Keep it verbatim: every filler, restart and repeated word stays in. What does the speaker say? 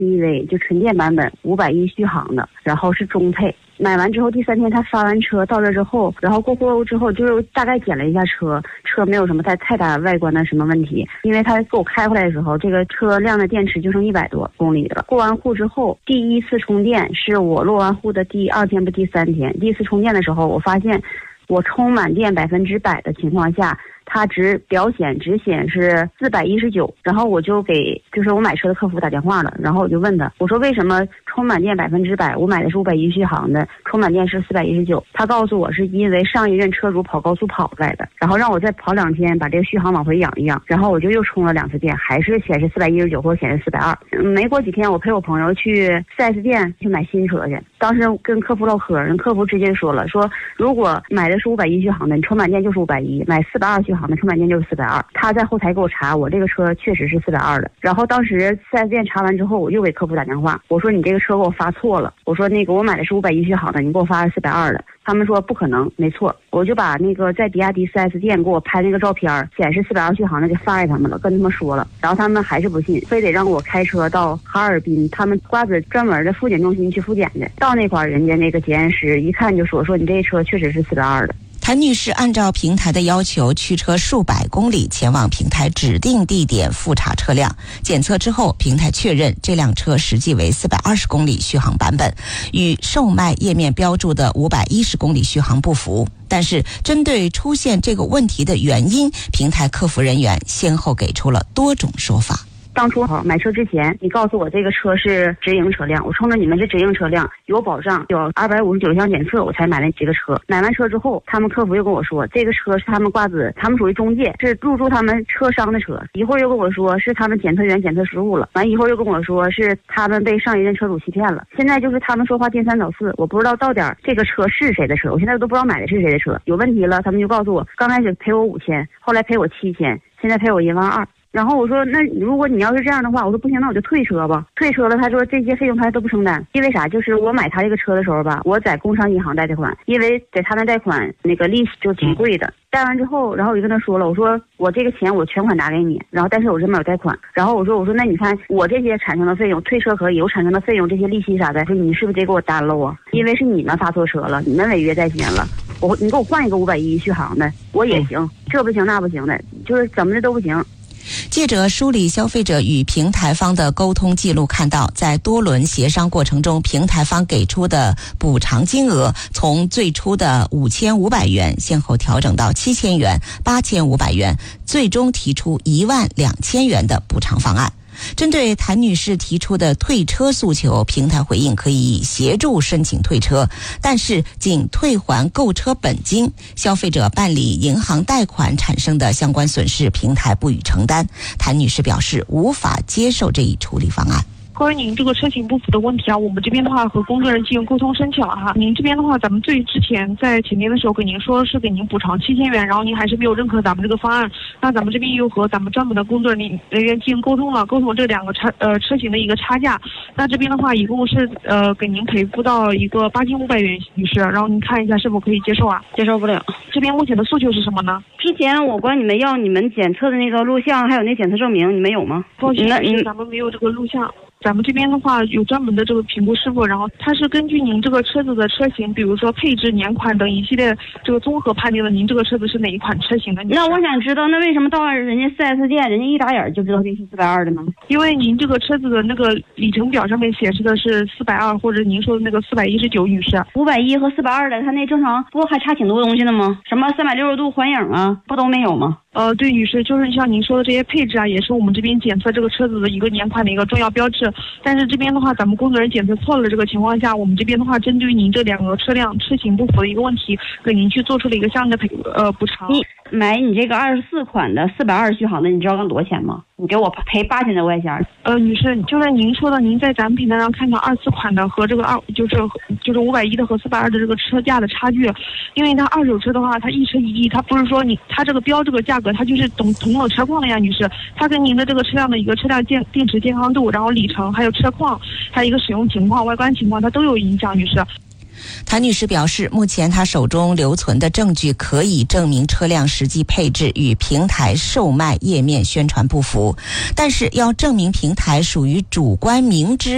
E V 就纯电版本五百一续航的，然后是中配。买完之后第三天他发完车到这之后，然后过户之后就是大概检了一下车，车没有什么太太大外观的什么问题，因为他给我开回来的时候，这个车辆的电池就剩一百多公里了。过完户之后，第一次充电是我落完户的第二天不第三天，第一次充电的时候，我发现我充满电百分之百的情况下，它只表显只显示四百一十九，然后我就给就是我买车的客服打电话了，然后我就问他，我说为什么充满电百分之百，我买的是五百一续航的，充满电是四百一十九？他告诉我是因为上一任车主跑高速跑来的，然后让我再跑两天把这个续航往回养一养，然后我就又充了两次电，还是显示四百一十九或者显示四百二。没过几天，我陪我朋友去 四 S 店去买新车去，当时跟客服唠嗑，人客服直接说了，说如果买的是五百一续航的，你充满电就是五百一；买四百二续航的，充满电就是四百二。他在后台给我查，我这个车确实是四百二的。然后当时 四 S 店查完之后，我又给客服打电话，我说你这个车给我发错了，我说那个我买的是五百一续航的，你给我发是四百二的。他们说不可能，没错。我就把那个在比亚迪 四 S 店给我拍那个照片，显示四百二续航的给发给他们了，跟他们说了，然后他们还是不信，非得让我开车到哈尔滨他们瓜子专门的复检中心去复检的。到那块儿，人家那个检验师一看就说说你这车确实是四百二的。 谭女士按照平台的要求驱车数百公里前往平台指定地点复查车辆，检测之后平台确认这辆车实际为四百二十公里续航版本，与售卖页面标注的五百一十公里续航不符。但是针对出现这个问题的原因，平台客服人员先后给出了多种说法。 当初买车之前，你告诉我这个车是直营车辆，我冲着你们是直营车辆，有保障，有二百五十九项检测，我才买了这个车。买完车之后，他们客服又跟我说，这个车是他们瓜子，他们属于中介，是入驻他们车商的车。一会儿又跟我说是他们检测员检测失误了，完一会儿又跟我说是他们被上一任车主欺骗了。现在就是他们说话颠三倒四，我不知道到底这个车是谁的车，我现在都不知道买的是谁的车。有问题了，他们就告诉我，刚开始赔我五千，后来赔我七千，现在赔我一万二。然后我说，那如果你要是这样的话，我说不行，那我就退车吧。退车了，他说这些费用他都不承担，因为啥？就是我买他这个车的时候吧，我在工商银行贷的款，因为在他那贷款那个利息就挺贵的。贷完之后，然后我就跟他说了，我说我这个钱我全款打给你，然后但是我这边有贷款。然后我说我说那你看我这些产生的费用，退车可以，我产生的费用这些利息啥的，说你是不是得给我担了啊？因为是你们发错车了，你们违约在先了。我你给我换一个五百一续航的，我也行，这不行那不行的，就是怎么的都不行。 记者梳理消费者与平台方的沟通记录，看到在多轮协商过程中，平台方给出的补偿金额从最初的五千五百元先后调整到七千元、八千五百元，最终提出一万两千元的补偿方案。针对谭女士提出的退车诉求，平台回应可以协助申请退车，但是仅退还购车本金，消费者办理银行贷款产生的相关损失，平台不予承担。谭女士表示无法接受这一处理方案。 关于您这个车型不符的问题啊，我们这边的话和工作人员进行沟通申请了哈。您这边的话，咱们最之前在前面的时候给您说是给您补偿七千元，然后您还是没有认可咱们这个方案。那咱们这边又和咱们专门的工作人员进行沟通了，沟通这两个差呃车型的一个差价。那这边的话，一共是呃给您赔付到一个八千五百元，女士，然后您看一下是否可以接受啊？ 接受不了。 这边目前的诉求是什么呢？ 之前我管你们要你们检测的那个录像，还有那检测证明，你们有吗？ 抱歉，咱们没有这个录像。咱们这边的话有专门的这个评估师傅，然后他是根据您这个车子的车型，比如说配置、年款等一系列这个综合判定的您这个车子是哪一款车型的。 那我想知道，那为什么到人家 四 S 店，人家一打眼就知道这是四百二的呢？ 因为您这个车子的那个里程表上面显示的是四百二，或者您说的那个四百一十九，女士。 五百一和四百二的，它那正常不还差挺多东西的吗？什么三百六十度环影啊，不都没有吗？ 呃，对，女士，就是像您说的这些配置啊，也是我们这边检测这个车子的一个年款的一个重要标志。但是这边的话，咱们工作人员检测错了这个情况下，我们这边的话，针对您这两个车辆车型不符的一个问题，给您去做出了一个相应的赔呃补偿。 你买你这个二十四款的四百二续航的，你知道刚多少钱吗？你给我赔八千多块钱。 呃，女士，就是您说的，您在咱们平台上看到二四款的和这个二就是就是五百一的和四百二的这个车价的差距，因为它二手车的话，它一车一亿，它不是说你它这个标这个价格，它就是同同等车况的呀，女士，它跟您的这个车辆的一个车辆健电池健康度，然后里程，还有车况，还有一个使用情况、外观情况，它都有影响，女士。 谭女士表示，目前她手中留存的证据可以证明车辆实际配置与平台售卖页面宣传不符，但是要证明平台属于主观明知